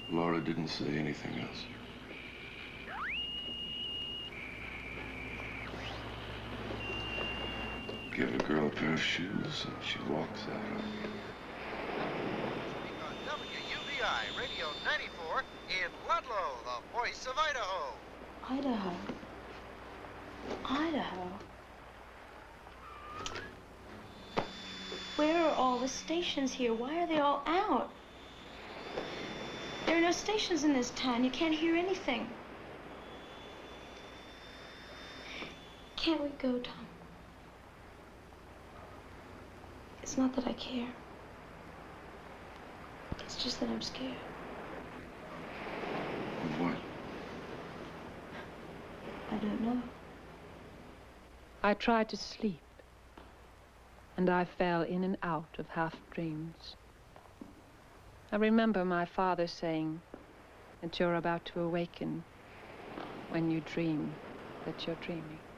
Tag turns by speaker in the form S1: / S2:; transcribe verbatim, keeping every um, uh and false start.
S1: Laura didn't say anything else. Give a girl a pair of shoes and she walks out on you.
S2: W U B I Radio ninety-four in Ludlow, the voice of Idaho.
S3: Idaho. Idaho. Where are all the stations here? Why are they all out? There are no stations in this town. You can't hear anything. Can't we go, Tom? It's not that I care. It's just that I'm scared.
S1: Of what?
S3: I don't know.
S4: I tried to sleep, and I fell in and out of half dreams. I remember my father saying that you're about to awaken when you dream that you're dreaming.